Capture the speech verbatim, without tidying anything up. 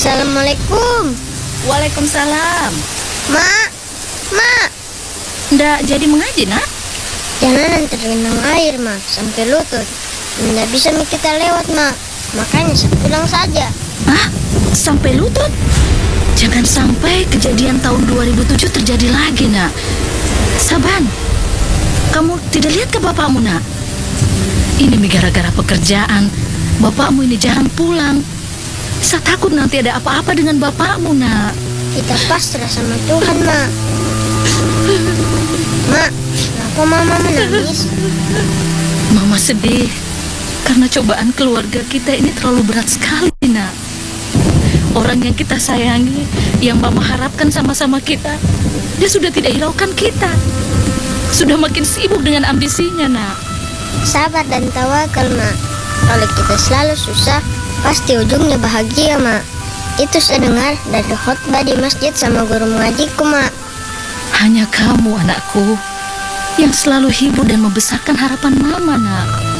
Assalamualaikum. Waalaikumsalam. Mak, mak, Ndak jadi mengaji, nak? jalanan tergenang air, mak, sampai lutut. Nggak bisa mi kita lewat, mak. Makanya saya pulang saja. Hah? Sampai lutut? Jangan sampai kejadian tahun dua ribu tujuh terjadi lagi, nak. Saban, kamu tidak lihat ke bapakmu, nak? Ini mi gara-gara pekerjaan. Bapakmu ini jarang pulang. Saya takut nanti ada apa-apa dengan bapakmu, nak. Kita pasrah sama Tuhan, mak. Mak, kenapa mama menangis? Mama sedih karena cobaan keluarga kita ini terlalu berat sekali, nak. Orang yang kita sayangi, yang mama harapkan sama-sama kita, dia sudah tidak hiraukan kita. Sudah makin sibuk dengan ambisinya, nak. Sabar dan tawakal, mak. Kalau kita selalu susah, pasti ujungnya bahagia, mak. Itu saya dengar dari khotbah di masjid sama guru mengajiku, mak. Hanya kamu, anakku, yang selalu hibur dan membesarkan harapan mama, nak.